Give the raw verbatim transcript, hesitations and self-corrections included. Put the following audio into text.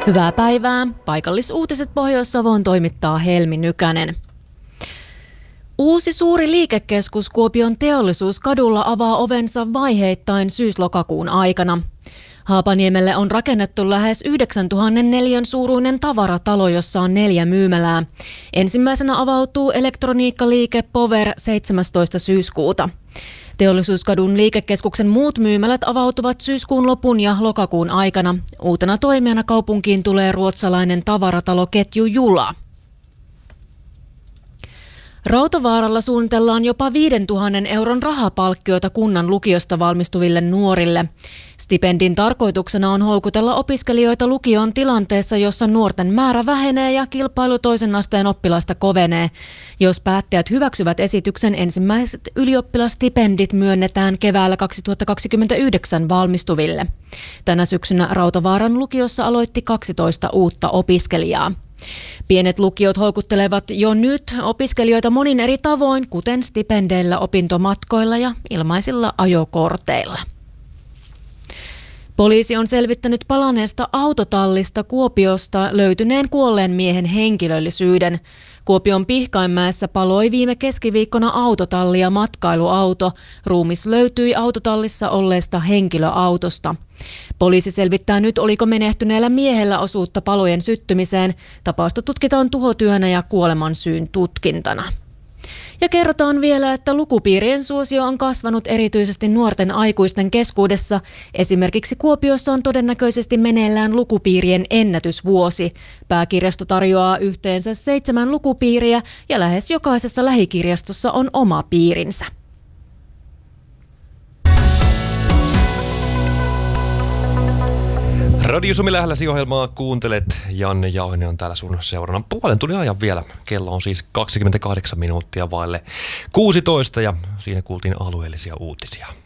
Hyvää päivää. Paikallisuutiset Pohjois-Savoon toimittaa Helmi Nykänen. Uusi suuri liikekeskus Kuopion Teollisuuskadulla avaa ovensa vaiheittain syys-lokakuun aikana. Haapaniemelle on rakennettu lähes yhdeksäntuhatta neliön suuruinen tavaratalo, jossa on neljä myymälää. Ensimmäisenä avautuu elektroniikkaliike Power seitsemästoista syyskuuta. Teollisuuskadun liikekeskuksen muut myymälät avautuvat syyskuun lopun ja lokakuun aikana. Uutena toimijana kaupunkiin tulee ruotsalainen tavarataloketju Jula. Rautavaaralla suunnitellaan jopa viidentuhannen euron rahapalkkioita kunnan lukiosta valmistuville nuorille. Stipendin tarkoituksena on houkutella opiskelijoita lukioon tilanteessa, jossa nuorten määrä vähenee ja kilpailu toisen asteen oppilaista kovenee. Jos päättäjät hyväksyvät esityksen, ensimmäiset ylioppilastipendit myönnetään keväällä kaksituhattakaksikymmentäyhdeksän valmistuville. Tänä syksynä Rautavaaran lukiossa aloitti kaksitoista uutta opiskelijaa. Pienet lukiot houkuttelevat jo nyt opiskelijoita monin eri tavoin, kuten stipendeillä, opintomatkoilla ja ilmaisilla ajokorteilla. Poliisi on selvittänyt palaneesta autotallista Kuopiosta löytyneen kuolleen miehen henkilöllisyyden. Kuopion Pihkainmäessä paloi viime keskiviikkona autotalli ja matkailuauto. Ruumis löytyi autotallissa olleesta henkilöautosta. Poliisi selvittää nyt, oliko menehtyneellä miehellä osuutta palojen syttymiseen. Tapausta tutkitaan tuhotyönä ja kuolemansyyn tutkintana. Ja kerrotaan vielä, että lukupiirien suosio on kasvanut erityisesti nuorten aikuisten keskuudessa. Esimerkiksi Kuopiossa on todennäköisesti meneillään lukupiirien ennätysvuosi. Pääkirjasto tarjoaa yhteensä seitsemän lukupiiriä ja lähes jokaisessa lähikirjastossa on oma piirinsä. Radio Suomi lähelläsi ohjelmaa kuuntelet. Janne Jauhinen on täällä sun seurana puolen tunnin ajan vielä. Kello on siis kaksikymmentäkahdeksan minuuttia vaille kuusitoista ja siinä kuultiin alueellisia uutisia.